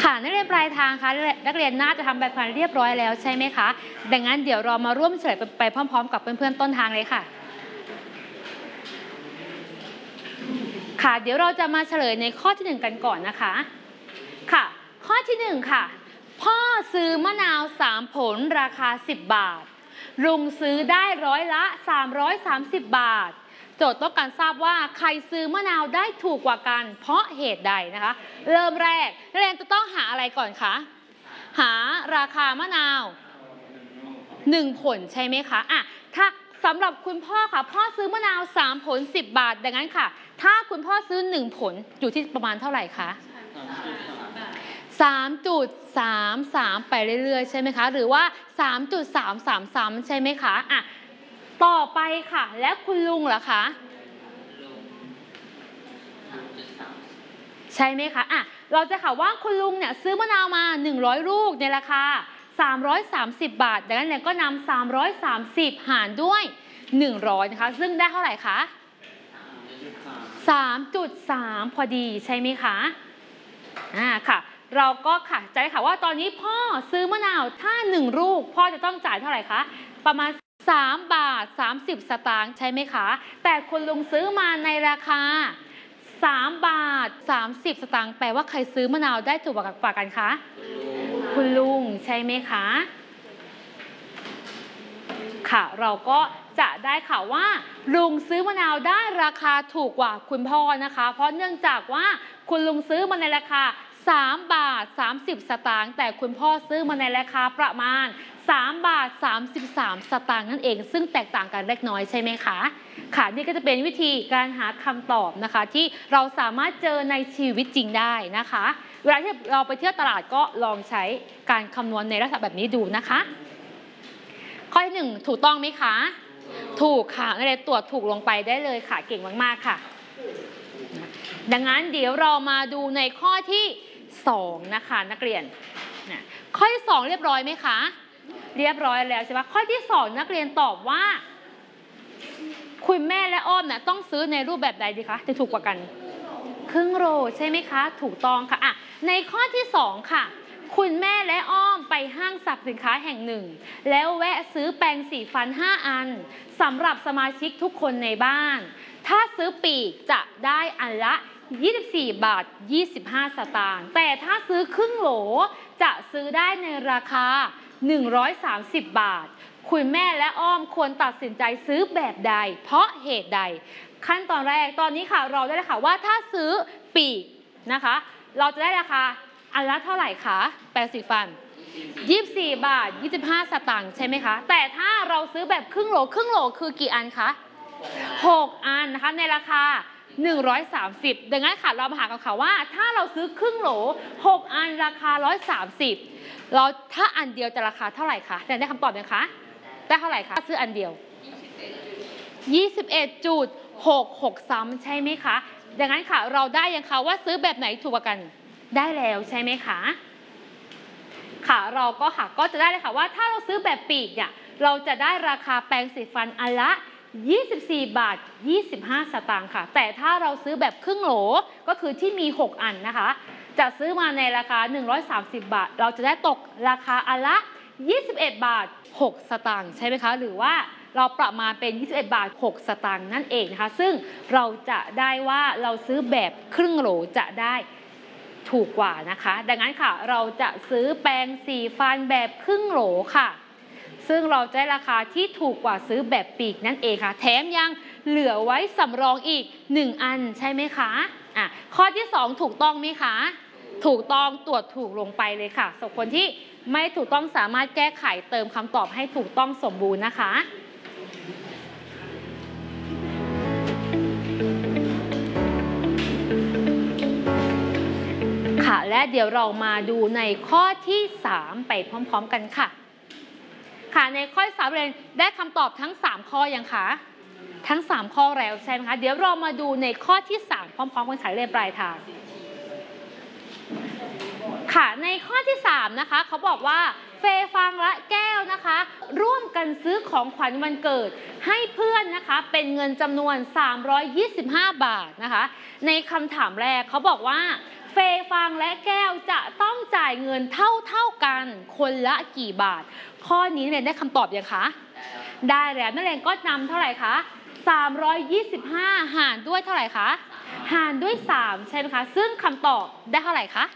ค่ะนักเรียนปลายทางคะนักเรียนน่าจะทำแบบแผนเรียบร้อยแล้วใช่ไหมคะดังนั้นเดี๋ยวเรามาร่วมเฉลยไปพร้อมๆกับเพื่อนๆต้นทางเลยค่ะค่ะเดี๋ยวเราจะมาเฉลยในข้อที่1กันก่อนนะคะค่ะข้อที่1ค่ะพ่อซื้อมะนาว3ผลราคา10 บาทลุงซื้อได้ร้อยละ330 บาทโจทย์ต้องการทราบว่าใครซื้อมะนาวได้ถูกกว่ากันเพราะเหตุใดนะคะเริ่มแรกนักเรียนจะต้องหาอะไรก่อนคะหาราคามะนาว1ผลใช่ไหมคะอ่ะถ้าสำหรับคุณพ่อค่ะพ่อซื้อมะนาว3ผล10 บาทดังนั้นค่ะถ้าคุณพ่อซื้อ1ผลอยู่ที่ประมาณเท่าไหร่คะ3.33 ไปเรื่อยๆใช่ไหมคะหรือว่า 3.33 ซ้ำใช่ไหมคะอ่ะต่อไปค่ะและคุณลุงล่ะคะใช่ไหมคะอ่ะเราจะข่าวว่าคุณลุงเนี่ยซื้อมะนาวมา100ลูกในราคา330 บาทดังนั้นเนี่ยก็นำ330หารด้วย100นะคะซึ่งได้เท่าไหร่คะ 3.3 พอดีใช่ไหมคะค่ะเราก็ค่ะใจค่ะว่าตอนนี้พ่อซื้อมะนาวถ้า1ลูกพ่อจะต้องจ่ายเท่าไหร่คะประมาณ3 บาท 30 สตางค์ใช่ไหมคะแต่คุณลุงซื้อมาในราคา3 บาท 30 สตางค์แปลว่าใครซื้อมะนาวได้ถูกกว่ากันคะคุณลุงใช่ไหมคะค่ะเราก็จะได้ข่าวว่าลุงซื้อมะนาวได้ราคาถูกกว่าคุณพ่อนะคะเพราะเนื่องจากว่าคุณลุงซื้อมาในราคา3 บาท 30 สตางค์แต่คุณพ่อซื้อมาในราคาประมาณ3 บาท 33 สตางค์นั่นเองซึ่งแตกต่างกันเล็กน้อยใช่ไหมคะค่ะนี่ก็จะเป็นวิธีการหาคำตอบนะคะที่เราสามารถเจอในชีวิตจริงได้นะคะเวลาที่เราไปเที่ยวตลาดก็ลองใช้การคำนวณในลักษณะแบบนี้ดูนะคะข้อที่1ถูกต้องไหมคะถูกค่ะนักเรียนตรวจถูกลงไปได้เลยค่ะเก่งมากๆค่ะดังนั้นเดี๋ยวเรามาดูในข้อที่2นะคะนักเรียนข้อที่2เรียบร้อยไหมคะเรียบร้อยแล้วใช่ไหมข้อที่2นักเรียนตอบว่าคุณแม่และอ้อมเนี่ยต้องซื้อในรูปแบบใดดีคะจะถูกกว่ากันครึ่งโลใช่ไหมคะถูกต้องค่ะอ่ะในข้อที่2ค่ะคุณแม่และอ้อมไปห้างสรรพสินค้าแห่งหนึ่งแล้วแวะซื้อแปรงสีฟัน5 อันสำหรับสมาชิกทุกคนในบ้านถ้าซื้อปีกจะได้อันละ24 บาท 25 สตางค์แต่ถ้าซื้อครึ่งโหลจะซื้อได้ในราคา130 บาทคุณแม่และอ้อมควรตัดสินใจซื้อแบบใดเพราะเหตุใดขั้นตอนแรกตอนนี้ค่ะเราได้เลยค่ะว่าถ้าซื้อปีกนะคะเราจะได้ราคาอันละเท่าไหร่คะแปรงสีฟัน24 บาท 25 สตางค์ใช่ไหมคะแต่ถ้าเราซื้อแบบครึ่งโหลคือกี่อันคะ6 อันนะคะในราคา130ดังนั้นค่ะเรามาหากันค่ะว่าถ้าเราซื้อครึ่งโหล6 อันราคา130เราถ้าอันเดียวจะราคาเท่าไหร่คะได้คำตอบไหมคะได้เท่าไหร่คะซื้ออันเดียว 21.66 ซ้ำใช่ไหมคะดังนั้นค่ะเราได้ยังคะว่าซื้อแบบไหนถูกกว่ากันได้แล้วใช่ไหมคะค่ะเราก็จะได้เลยค่ะว่าถ้าเราซื้อแบบปีกเนี่ยเราจะได้ราคาแปรงสีฟันอันละ24 บาท 25 สตางค์ค่ะแต่ถ้าเราซื้อแบบครึ่งโหลก็คือที่มี6 อันนะคะจะซื้อมาในราคา130 บาทเราจะได้ตกราคาอันละ21 บาท 6 สตางค์ใช่ไหมคะหรือว่าเราประมาณเป็น21 บาท 6 สตางค์นั่นเองนะคะซึ่งเราจะได้ว่าเราซื้อแบบครึ่งโหลจะได้ถูกกว่านะคะดังนั้นค่ะเราจะซื้อแปรงสีฟันแบบครึ่งโหลค่ะซึ่งเราจะได้ราคาที่ถูกกว่าซื้อแบบปีกนั่นเองค่ะแถมยังเหลือไว้สำรองอีก1 อันใช่ไหมคะข้อที่2ถูกต้องไหมคะถูกต้องตรวจถูกลงไปเลยค่ะส่วนคนที่ไม่ถูกต้องสามารถแก้ไขเติมคำตอบให้ถูกต้องสมบูรณ์นะคะค่ะและเดี๋ยวเรามาดูในข้อที่3ไปพร้อมๆกันค่ะค่ะในข้อที่3เรียนได้คำตอบทั้ง3ข้อยังคะทั้ง3ข้อแล้วใช่ไหมคะเดี๋ยวเรามาดูในข้อที่3พร้อมๆกันค่ะเรียนปลายทางค่ะในข้อที่3นะคะเขาบอกว่าเฟย์ฟังและแก้วนะคะร่วมกันซื้อของขวัญวันเกิดให้เพื่อนนะคะเป็นเงินจำนวน325 บาทนะคะในคำถามแรกเขาบอกว่าเฟย์ฟางและแก้วจะต้องจ่ายเงินเท่ากันคนละกี่บาทข้อนี้เนี่ยได้คำตอบยังคะได้แล้วนักเรียนก็นำเท่าไหร่คะ325หารด้วยเท่าไหร่คะหารด้วย3ใช่ไหมคะซึ่งคำตอบได้เท่าไหร่คะ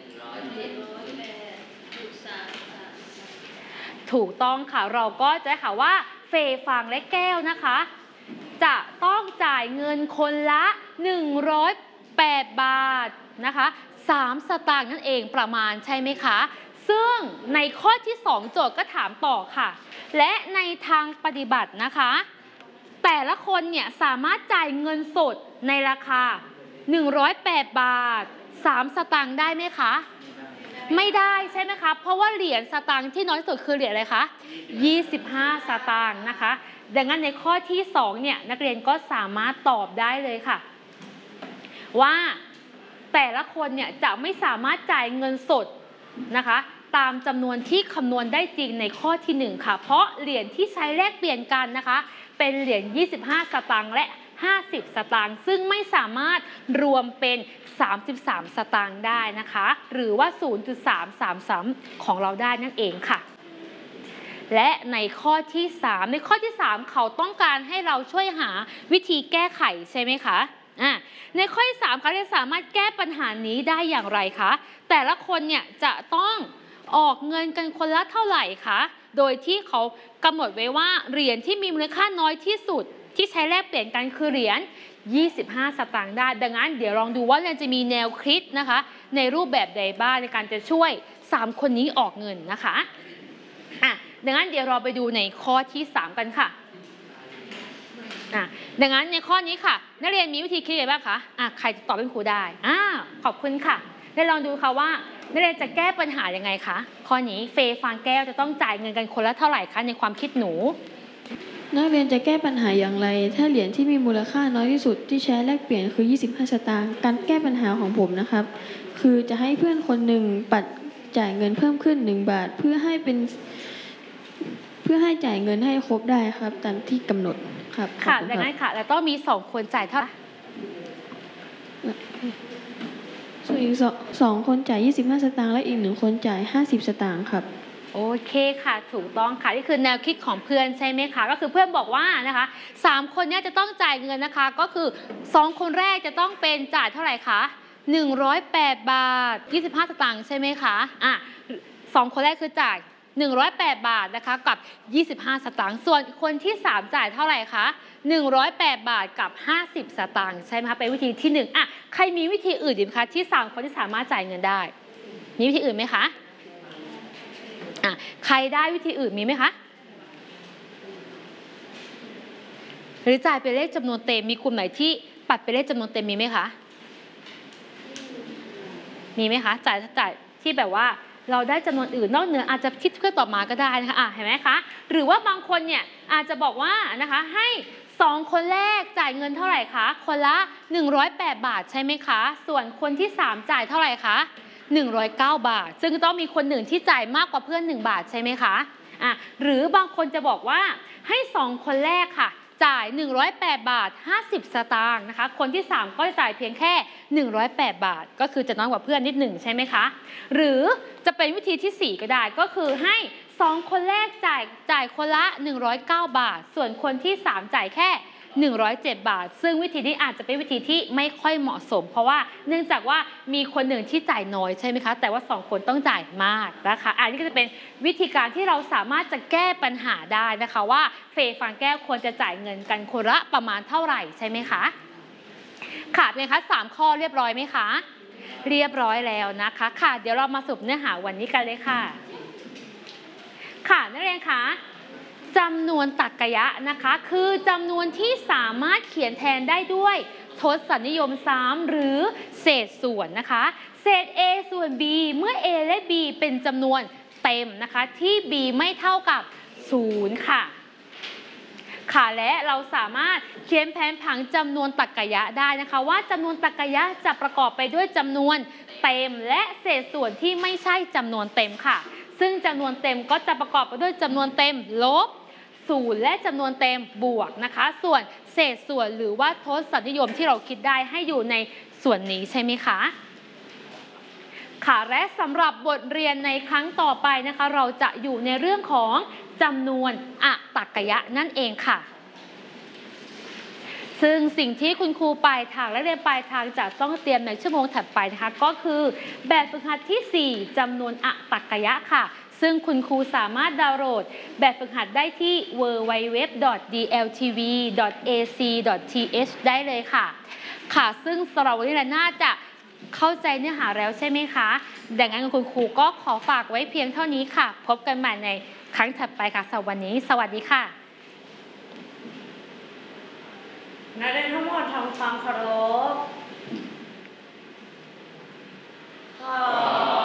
ถูกต้องค่ะเราก็จะค่ะว่าเฟย์ฟางและแก้วนะคะจะต้องจ่ายเงินคนละ108 บาทนะคะ3 สตางค์นั่นเองประมาณใช่ไหมคะซึ่งในข้อที่2โจทย์ก็ถามต่อค่ะและในทางปฏิบัตินะคะแต่ละคนเนี่ยสามารถจ่ายเงินสดในราคา108 บาท3 สตางค์ได้ไหมคะไม่ได้ใช่ไหมคะเพราะว่าเหรียญสตางค์ที่น้อยสุดคือเหรียญอะไรคะ25 สตางค์นะคะดังนั้นในข้อที่2เนี่ยนักเรียนก็สามารถตอบได้เลยค่ะว่าแต่ละคนเนี่ยจะไม่สามารถจ่ายเงินสดนะคะตามจำนวนที่คำนวณได้จริงในข้อที่1ค่ะเพราะเหรียญที่ใช้แลกเปลี่ยนกันนะคะเป็นเหรียญ25 สตางค์และ50 สตางค์ซึ่งไม่สามารถรวมเป็น33 สตางค์ได้นะคะหรือว่า 0.333 ของเราได้นั่นเองค่ะและในข้อที่3เขาต้องการให้เราช่วยหาวิธีแก้ไขใช่ไหมคะในข้อที่3เขาจะสามารถแก้ปัญหานี้ได้อย่างไรคะแต่ละคนเนี่ยจะต้องออกเงินกันคนละเท่าไหร่คะโดยที่เขากำหนดไว้ว่าเหรียญที่มีมูลค่าน้อยที่สุดที่ใช้แลกเปลี่ยนกันคือเหรียญ25 สตางค์ได้ดังนั้นเดี๋ยวลองดูว่าเราจะมีแนวคิดนะคะในรูปแบบใดบ้างในการจะช่วย3คนนี้ออกเงินนะคะดังนั้นเดี๋ยวเราไปดูในข้อที่3กันค่ะดังนั้นในข้อนี้ค่ะนักเรียนมีวิธีคิดยังไงบ้างคะใครจะตอบเป็นครูได้ขอบคุณค่ะได้ลองดูค่ะว่านักเรียนจะแก้ปัญหายังไงคะข้อนี้เฟย์ฟางแก้วจะต้องจ่ายเงินกันคนละเท่าไหร่คะในความคิดหนูนักเรียนจะแก้ปัญหาอย่างไรถ้าเหรียญที่มีมูลค่าน้อยที่สุดที่ใช้แลกเปลี่ยนคือ25 สตางค์การแก้ปัญหาของผมนะครับคือจะให้เพื่อนคนหนึ่งปัดจ่ายเงินเพิ่มขึ้น1 บาทเพื่อให้จ่ายเงินให้ครบได้ครับตามที่กำหนดครับค่ะดังนั้นค่ะแล้วต้องมี2 คนจ่ายเท่าไหร่ส่วนอีก2 คนจ่าย25 สตางค์และอีก1 คนจ่าย50 สตางค์ครับโอเคค่ะถูกต้องค่ะนี่คือแนวคิดของเพื่อนใช่ไหมคะก็คือเพื่อนบอกว่านะคะ3 คนนี้จะต้องจ่ายเงินนะคะก็คือ2 คนแรกจะต้องเป็นจ่ายเท่าไหร่คะ108 บาท25 สตางค์ใช่ไหมคะ2 คนแรกคือจ่าย108 บาทนะคะกับ25 สตางค์ส่วนคนที่3จ่ายเท่าไหร่คะ108 บาทกับ50 สตางค์ใช่ไหมคะเป็นวิธีที่1ใครมีวิธีอื่นอีกไหมคะที่3 คนที่สามารถจ่ายเงินได้มีวิธีอื่นไหมคะใครได้วิธีอื่นมีไหมคะหรือจ่ายเป็นเลขจำนวนเต็มมีกลุ่มไหนที่ปัดเป็นเลขจำนวนเต็มมีไหมคะมีไหมคะจ่ายที่แบบว่าเราได้จำนวนอื่นนอกเหนืออาจจะคิดเพื่อต่อมาก็ได้นะคะเห็นไหมคะหรือว่าบางคนเนี่ยอาจจะบอกว่านะคะให้2 คนแรกจ่ายเงินเท่าไหร่คะคนละ108 บาทใช่ไหมคะส่วนคนที่3จ่ายเท่าไหร่คะ109 บาทซึ่งต้องมีคนหนึ่งที่จ่ายมากกว่าเพื่อน1 บาทใช่ไหมคะหรือบางคนจะบอกว่าให้2 คนแรกค่ะจ่าย108 บาท50 สตางค์นะคะคนที่3ก็จะจ่ายเพียงแค่108 บาทก็คือจะน้อยกว่าเพื่อนนิดหนึ่งใช่ไหมคะหรือจะเป็นวิธีที่4ก็ได้ก็คือให้2 คนแรกจ่ายคนละ109 บาทส่วนคนที่3จ่ายแค่107 บาทซึ่งวิธีนี้อาจจะเป็นวิธีที่ไม่ค่อยเหมาะสมเพราะว่าเนื่องจากว่ามีคนหนึ่งที่จ่ายน้อยใช่ไหมคะแต่ว่า2 คนต้องจ่ายมากนะคะอันนี้ก็จะเป็นวิธีการที่เราสามารถจะแก้ปัญหาได้นะคะว่าเฟย์ฟางแก้วควรจะจ่ายเงินกันคนละประมาณเท่าไหร่ใช่ไหมคะค่ะเป็นคะ3 ข้อเรียบร้อยไหมคะเรียบร้อยแล้วนะคะค่ะเดี๋ยวเรามาสรุปเนื้อหาวันนี้กันเลยค่ะค่ะนักเรียนคะจำนวนตรรกะนะคะคือจำนวนที่สามารถเขียนแทนได้ด้วยทศนิยม3หรือเศษส่วนนะคะเศษ a ส่วน b เมื่อ a และ b เป็นจำนวนเต็มนะคะที่ b ไม่เท่ากับ0ค่ะและเราสามารถเขียนแผนผังจำนวนตรรกะได้นะคะว่าจำนวนตรรกะจะประกอบไปด้วยจำนวนเต็มและเศษส่วนที่ไม่ใช่จำนวนเต็มค่ะซึ่งจำนวนเต็มก็จะประกอบไปด้วยจำนวนเต็มลบ0และจำนวนเต็มบวกนะคะส่วนเศษส่วนหรือว่าทศนิยมที่เราคิดได้ให้อยู่ในส่วนนี้ใช่ไหมคะค่ะและสำหรับบทเรียนในครั้งต่อไปนะคะเราจะอยู่ในเรื่องของจำนวนอะตักกยะนั่นเองค่ะซึ่งสิ่งที่คุณครูปลายทางและเรียนปลายทางจะต้องเตรียมในชั่วโมงถัดไปนะคะก็คือแบบฝึกหัดที่ 4จำนวนอะตักกยะค่ะซึ่งคุณครูสามารถดาวน์โหลดแบบฝึกหัดได้ที่ www.dltv.ac.th ได้เลยค่ะค่ะซึ่งสำหรับวันนี้น่าจะเข้าใจเนื้อหาแล้วใช่ไหมคะดังนั้นคุณครูก็ขอฝากไว้เพียงเท่านี้ค่ะพบกันใหม่ในครั้งถัดไปค่ะสำหรับวันนี้สวัสดีค่ะนักเรียนทั้งหมดทำความเคารพขอบ